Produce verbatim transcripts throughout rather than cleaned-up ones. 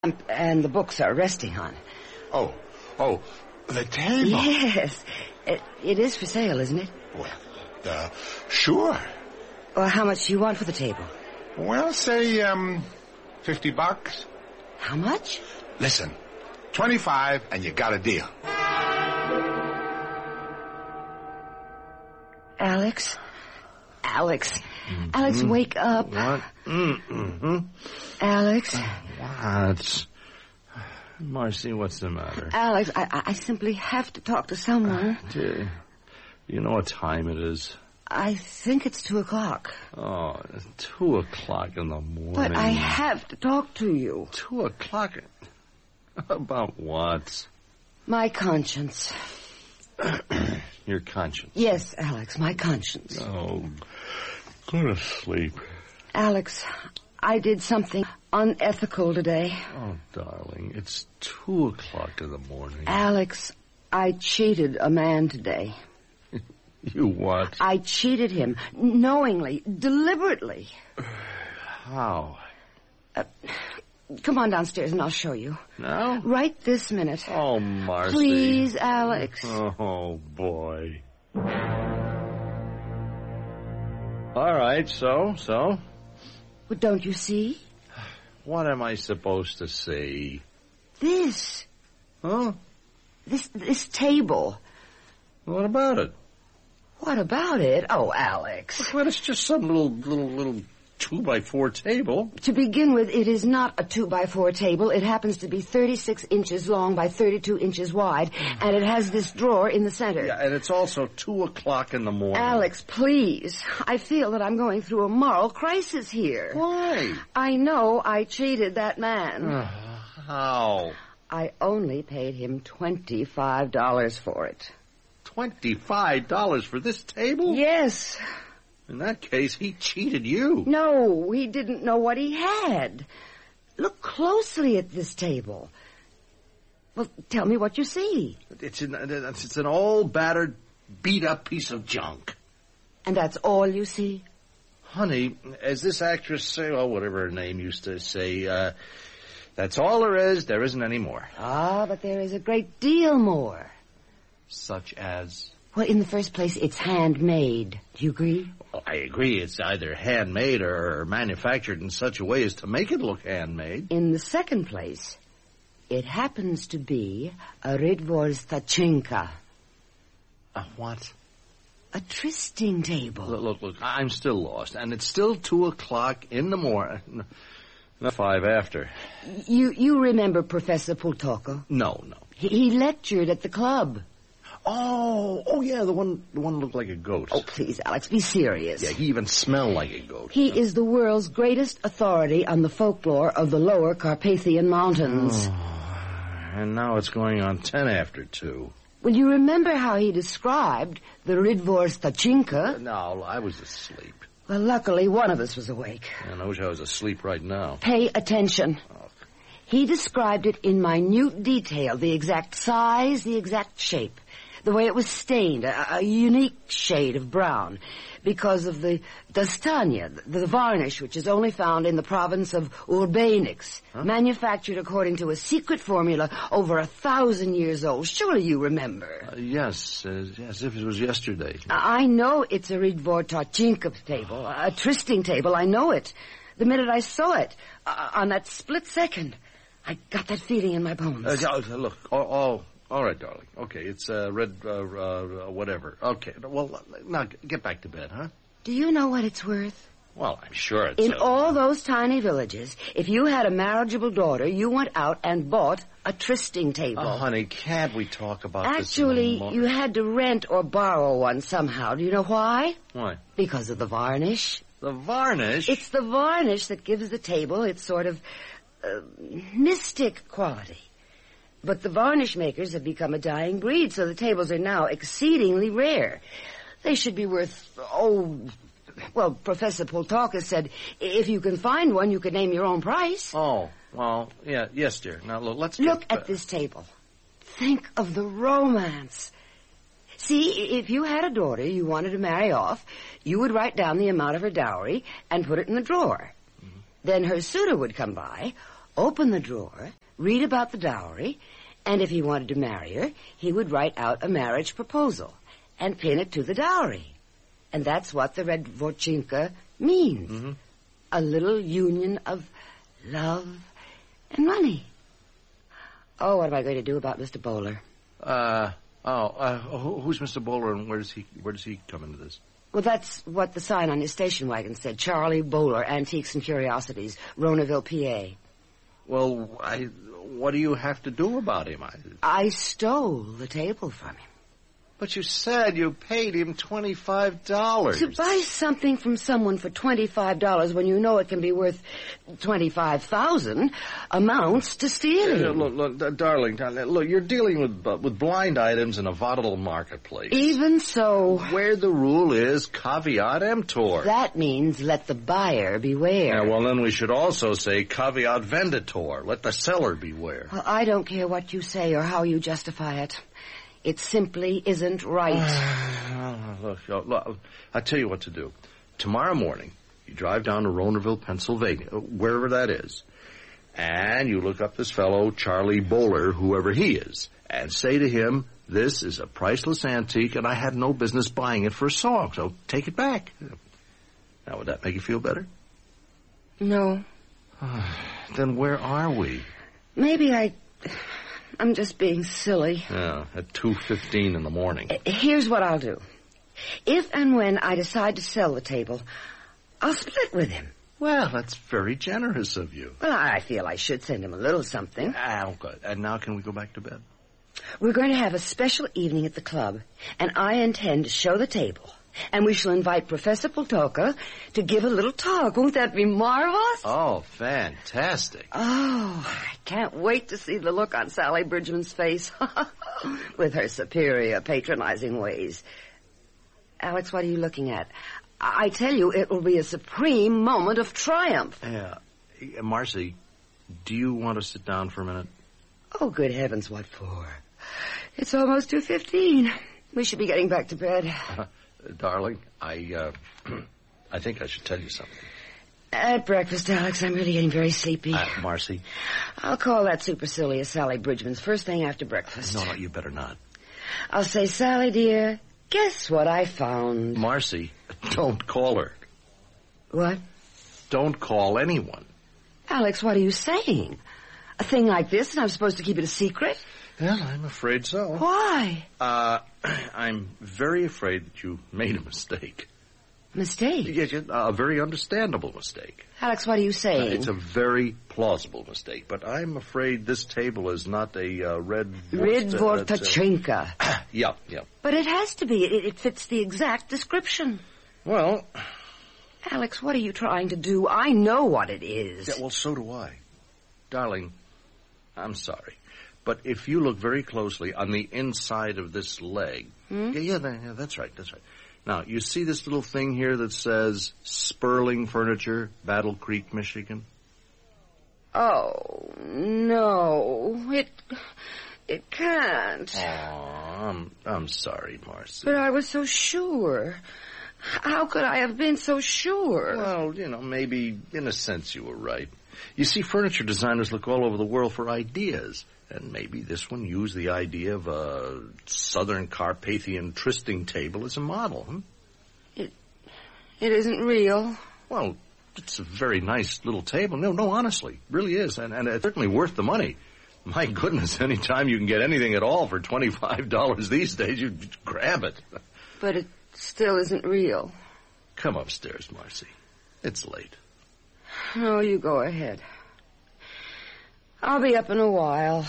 And the books are resting on. Oh, oh, the table. Yes. It, it is for sale, isn't it? Well, uh, sure. Well, how much do you want for the table? Well, say, um, fifty bucks. How much? Listen, twenty-five and you got a deal. Alex? Alex. Mm-hmm. Alex, wake up. What? Mm-hmm. Alex? What? Marcy, what's the matter? Alex, I, I simply have to talk to someone. Uh, dear, you know what time it is? I think it's two o'clock. Oh, it's two o'clock in the morning. But I have to talk to you. Two o'clock? About what? My conscience. Your conscience? Yes, Alex, my conscience. Oh, go to sleep. Alex, I did something unethical today. Oh, darling, it's two o'clock in the morning. Alex, I cheated a man today. You what? I cheated him, knowingly, deliberately. How? Uh, come on downstairs and I'll show you. Now? Right this minute. Oh, Marcy. Please, Alex. Oh, boy. All right, so, so? But don't you see? What am I supposed to see? This. Huh? This, this table. What about it? What about it? Oh, Alex. Well, it's just some little, little, little two-by-four table. To begin with, it is not a two-by-four table. It happens to be thirty-six inches long by thirty-two inches wide, and it has this drawer in the center. Yeah, and it's also two o'clock in the morning. Alex, please. I feel that I'm going through a moral crisis here. Why? I know I cheated that man. Uh, how? I only paid him twenty-five dollars for it. Twenty-five dollars for this table? Yes. In that case, he cheated you. No, he didn't know what he had. Look closely at this table. Well, tell me what you see. It's an, it's an old, battered, beat-up piece of junk. And that's all you see? Honey, as this actress say, well, whatever her name used to say, uh, that's all there is. There isn't any more. Ah, but there is a great deal more. Such as? Well, in the first place, it's handmade. Do you agree? Well, I agree. It's either handmade or manufactured in such a way as to make it look handmade. In the second place, it happens to be a Ridvorstachinka. A what? A trysting table. Look, look, look, I'm still lost. And it's still two o'clock in the morning. Not five after. You you remember Professor Pultoko? No, no. He, he lectured at the club. Oh, oh yeah, the one the one looked like a goat. Oh, please, Alex, be serious. Yeah, he even smelled like a goat. He is the world's greatest authority on the folklore of the lower Carpathian Mountains. Oh, and now it's going on ten after two. Well, you remember how he described the Ridvorstachinka? No, I was asleep. Well, luckily, one of us was awake. And I wish I was asleep right now. Pay attention. Oh. He described it in minute detail, the exact size, the exact shape, the way it was stained, a, a unique shade of brown, because of the dastania, the, the varnish, which is only found in the province of Urbanix, huh? Manufactured according to a secret formula over a thousand years old. Surely you remember. Uh, yes, uh, yes, if it was yesterday. I know it's a Ridvorstachinka table, a trysting table. I know it. The minute I saw it, uh, on that split second, I got that feeling in my bones. Uh, look, all, all, all right, darling. Okay, it's uh, red, uh, uh, whatever. Okay, well, now get back to bed, huh? Do you know what it's worth? Well, I'm sure it's... In uh, all those tiny villages, if you had a marriageable daughter, you went out and bought a trysting table. Oh, honey, can't we talk about Actually, this? Actually, you had to rent or borrow one somehow. Do you know why? Why? Because of the varnish. The varnish? It's the varnish that gives the table its sort of uh, mystic quality. But the varnish makers have become a dying breed, so the tables are now exceedingly rare. They should be worth, oh, well, Professor Pultaka said, if you can find one, you could name your own price. Oh, well, yeah, yes, dear. Now, look, let's Look get, at this table. Think of the romance. See, if you had a daughter you wanted to marry off, you would write down the amount of her dowry and put it in the drawer. Mm-hmm. Then her suitor would come by, open the drawer, read about the dowry, and if he wanted to marry her, he would write out a marriage proposal and pin it to the dowry. And that's what the red Vorchinka means. Mm-hmm. A little union of love and money. Oh, what am I going to do about Mister Bowler? Uh, oh, uh, who, who's Mister Bowler and where does he, where does he come into this? Well, that's what the sign on his station wagon said. Charlie Bowler, Antiques and Curiosities, Ronaville, P A. Well, I, what do you have to do about him? I, I stole the table from him. But you said you paid him twenty-five dollars. To buy something from someone for twenty-five dollars when you know it can be worth twenty-five thousand amounts to stealing. Uh, look, look, uh, darling, darling, look, you're dealing with uh, with blind items in a volatile marketplace. Even so... Where the rule is caveat emptor. That means let the buyer beware. Yeah, well, then we should also say caveat venditor. Let the seller beware. Well, I don't care what you say or how you justify it. It simply isn't right. look, look, I'll tell you what to do. Tomorrow morning, you drive down to Ronaville, Pennsylvania, wherever that is, and you look up this fellow, Charlie Bowler, whoever he is, and say to him, this is a priceless antique, and I had no business buying it for a song, so take it back. Now, would that make you feel better? No. Then where are we? Maybe I... I'm just being silly. Yeah, at two fifteen in the morning. Here's what I'll do. If and when I decide to sell the table, I'll split with him. Well, that's very generous of you. Well, I feel I should send him a little something. Ah, good. And now can we go back to bed? We're going to have a special evening at the club, and I intend to show the table. And we shall invite Professor Poltoka to give a little talk. Won't that be marvelous? Oh, fantastic. Oh, I can't wait to see the look on Sally Bridgman's face with her superior, patronizing ways. Alex, what are you looking at? I tell you, it will be a supreme moment of triumph. Yeah. Uh, Marcy, do you want to sit down for a minute? Oh, good heavens, what for? It's almost two fifteen. We should be getting back to bed. Uh, darling, I, uh, I think I should tell you something. At breakfast, Alex, I'm really getting very sleepy. Uh, Marcy? I'll call that supercilious Sally Bridgman's first thing after breakfast. No, no, you better not. I'll say, Sally, dear, guess what I found? Marcy, don't call her. What? Don't call anyone. Alex, what are you saying? A thing like this, and I'm supposed to keep it a secret? Well, I'm afraid so. Why? Uh, I'm very afraid that you made a mistake. Mistake? Yes, yes, a very understandable mistake. Alex, what are you saying? Uh, it's a very plausible mistake, but I'm afraid this table is not a uh, red... Red Vorst- Vortachenka. Uh, yeah, yeah. But it has to be. It, it fits the exact description. Well... Alex, what are you trying to do? I know what it is. Yeah, well, so do I. Darling, I'm sorry. But if you look very closely on the inside of this leg... Hmm? Yeah, yeah, yeah, that's right, that's right. Now, you see this little thing here that says Sperling Furniture, Battle Creek, Michigan? Oh, no. It... It can't. Oh, I'm, I'm sorry, Marcy. But I was so sure. How could I have been so sure? Well, you know, maybe in a sense you were right. You see, furniture designers look all over the world for ideas. And maybe this one used the idea of a Southern Carpathian trysting table as a model, huh? It, it isn't real. Well, it's a very nice little table. No, no, honestly, really is. And, and it's certainly worth the money. My goodness, any time you can get anything at all for twenty-five dollars these days, you grab it. But it still isn't real. Come upstairs, Marcy. It's late. No, you go ahead. I'll be up in a while.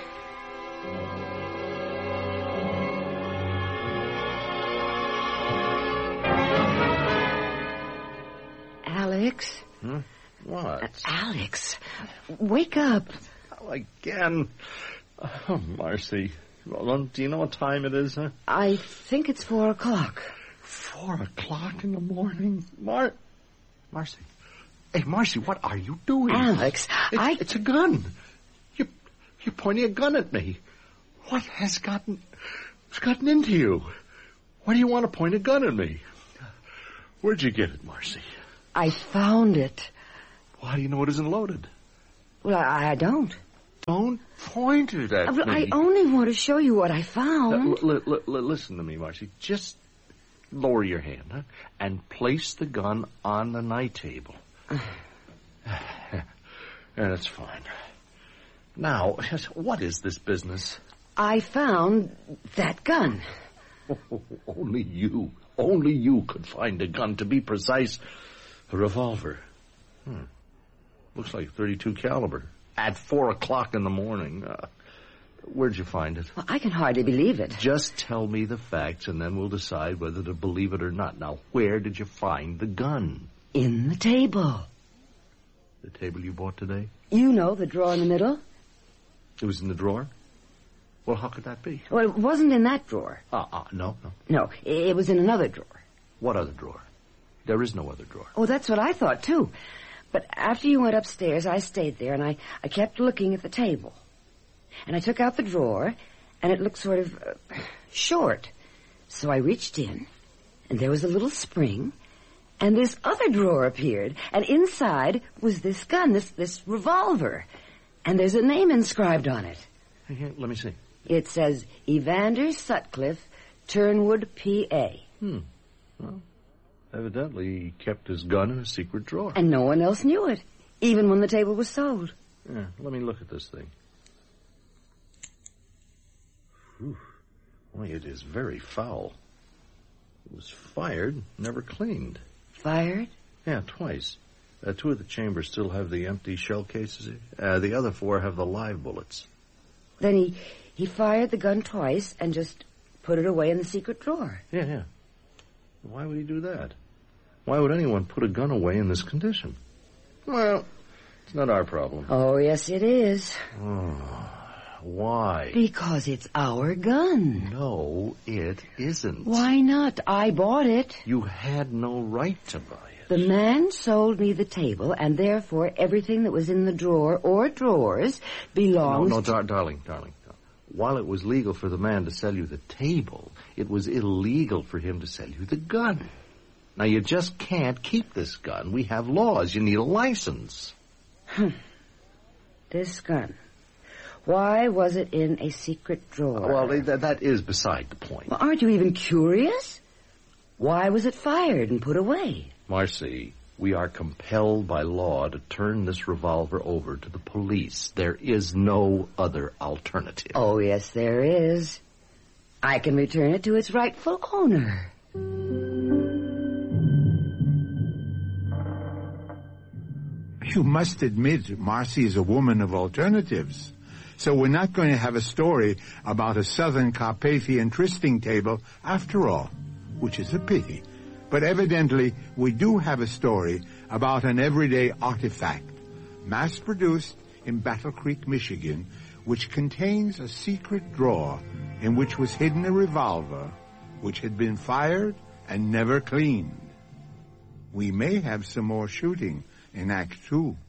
Alex? Hmm? What? Uh, Alex, wake up. Oh, again. Oh, Marcy. Well, do you know what time it is, huh? I think it's four o'clock. Four o'clock in the morning? Mar... Marcy. Hey, Marcy, what are you doing? Alex, it's, I... It's a gun. You, you're pointing a gun at me. What has gotten... What's gotten into you? Why do you want to point a gun at me? Where'd you get it, Marcy? I found it. Well, how do you know it isn't loaded? Well, I, I don't. Don't point it at Uh, me. I only want to show you what I found. L- l- l- l- listen to me, Marcy. Just lower your hand, huh? And place the gun on the night table. Yeah, that's fine. Now, what is this business? I found that gun. Oh, only you, only you could find a gun. To be precise, a revolver. Hmm. Looks like thirty-two caliber. At four o'clock in the morning. Uh, where'd you find it? Well, I can hardly believe it. Just tell me the facts, and then we'll decide whether to believe it or not. Now, where did you find the gun? In the table. The table you bought today? You know, the drawer in the middle. It was in the drawer? Well, how could that be? Well, it wasn't in that drawer. Ah, uh, uh, no, no. No, it was in another drawer. What other drawer? There is no other drawer. Oh, that's what I thought, too. But after you went upstairs, I stayed there, and I, I kept looking at the table. And I took out the drawer, and it looked sort of uh, short. So I reached in, and there was a little spring, and this other drawer appeared, and inside was this gun, this, this revolver. And there's a name inscribed on it. Here, let me see. It says, Evander Sutcliffe, Turnwood, P A Hmm. Well, evidently he kept his gun in a secret drawer. And no one else knew it, even when the table was sold. Yeah, let me look at this thing. Whew. Why, it is very foul. It was fired, never cleaned. Fired? Yeah, twice. Uh, two of the chambers still have the empty shell cases. Uh, the other four have the live bullets. Then he, he fired the gun twice and just put it away in the secret drawer. Yeah, yeah. Why would he do that? Why would anyone put a gun away in this condition? Well, it's not our problem. Oh, yes, it is. Oh, why? Because it's our gun. No, it isn't. Why not? I bought it. You had no right to buy it. The man sold me the table, and therefore everything that was in the drawer or drawers belongs No, no, to... dar- darling, darling. While it was legal for the man to sell you the table, it was illegal for him to sell you the gun. Now, you just can't keep this gun. We have laws. You need a license. Hmm. This gun. Why was it in a secret drawer? Well, that, that is beside the point. Well, aren't you even curious? Why was it fired and put away? Marcy, we are compelled by law to turn this revolver over to the police. There is no other alternative. Oh, yes, there is. I can return it to its rightful owner. You must admit Marcy is a woman of alternatives. So we're not going to have a story about a Southern Carpathian trysting table after all, which is a pity. But evidently, we do have a story about an everyday artifact, mass-produced in Battle Creek, Michigan, which contains a secret drawer in which was hidden a revolver which had been fired and never cleaned. We may have some more shooting in Act Two.